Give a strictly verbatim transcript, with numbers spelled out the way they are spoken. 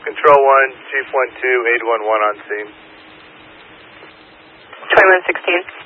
Control one, Chief one two, eight one one on scene. twenty-one sixteen.